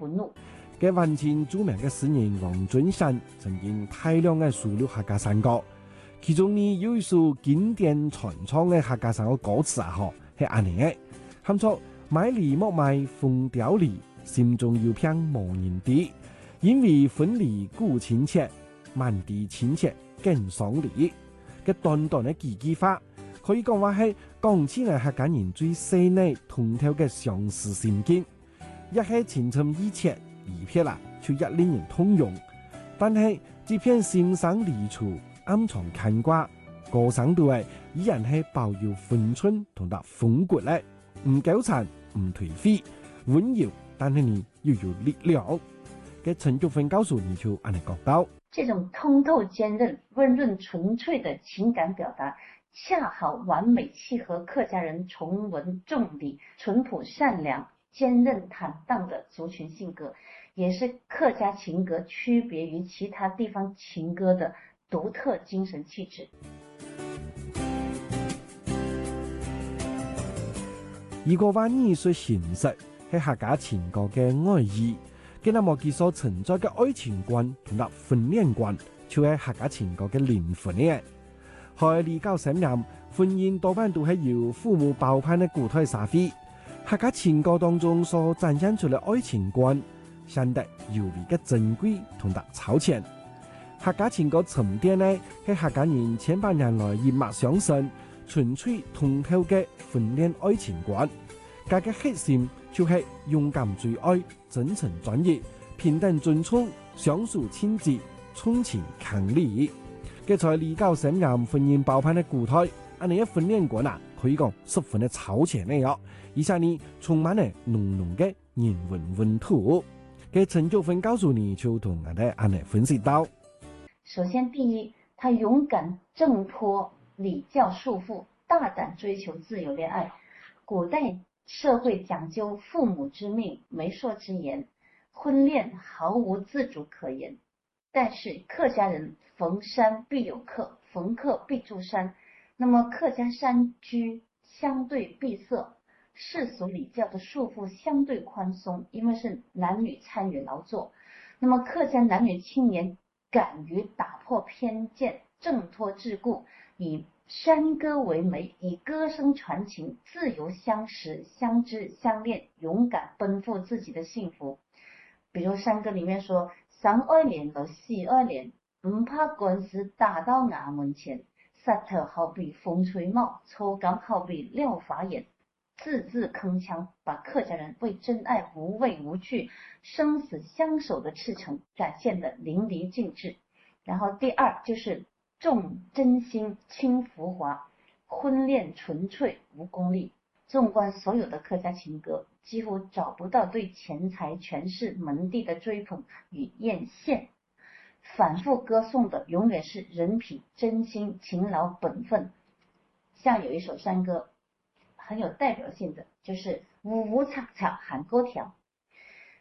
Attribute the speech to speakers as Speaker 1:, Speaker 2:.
Speaker 1: 愤怒。
Speaker 2: 嘅晚清著名嘅詩人王俊山曾經大量嘅收錄客家山歌，其中呢有一首經典傳唱嘅客家山嘅歌詞係安尼嘅，喊作買梨莫買鳳雕梨，心中有片無人知，因為分離故親切，萬地親切更爽利。嘅短短嘅幾句話，可以講話係講起嚟客家人最細膩通透嘅相思心境，一係情深意切。二撇啦，就一令人通用，但係這片心生離處，暗藏牽掛，歌聲度係依然係保有溫春同埋風骨咧，唔糾纏，唔頹廢，溫柔，但係你又有力量。嘅陳菊芬告訴你就按你講到，
Speaker 1: 這種通透堅韌、溫潤純粹的情感表達，恰好完美契合客家人崇文重禮、淳樸善良、堅韌坦蕩的族群性格，也是客家情歌區別於其他地方情歌的獨特精神氣質。
Speaker 2: 如果話藝術形式係客家情歌嘅愛意，嘅那麼佢所存在嘅愛情觀同埋婚戀觀，就係客家情歌嘅靈魂嘅。喺離教成人，婚姻多半都係由父母包辦嘅固態社會。客家情歌當中所展現出嘅愛情觀，顯得尤為嘅珍貴同埋超前。客家情歌沉澱呢，係客家人千百年來一脈相承、純粹通透嘅婚戀愛情觀。佢嘅核心就係勇敢追愛、真誠專一、平等尊重、相處親切、衷情強烈。佢在離教成人婚姻包辦嘅固態，安尼嘅婚戀觀啊，可以講十分嘅超前嘅喲。以下呢充滿了濃濃嘅人文溫度。嘅陳菊芬告訴你就同我哋安尼分析到，
Speaker 1: 首先第一，他勇敢掙脫禮教束縛，大膽追求自由戀愛。古代社會講究父母之命、媒妁之言，婚戀毫無自主可言。但是客家人逢山必有客，逢客必住山，那麼客家山居相對閉塞，世俗禮教的束縛相對寬鬆，因為是男女參與勞作。那麼客家男女青年敢於打破偏見，掙脫桎梏，以山歌為媒，以歌聲傳情，自由相識、相知、相戀，勇敢奔赴自己的幸福。比如山歌裏面說，三愛連到四愛連，唔怕官司打到衙門前，舌頭好比風吹帽，粗感好比撂法眼，字字鏗鏘，把客家人為真愛無畏無懼、生死相守的赤誠展現得淋漓盡致。然後第二就是重真心輕浮華，婚戀純粹無功利。縱觀所有的客家情歌，幾乎找不到對錢財權勢門第的追捧與豔羨，反覆歌頌的永遠是人品、真心、勤勞、本分。像有一首山歌很有代表性的，就是烏烏擦擦喊歌條，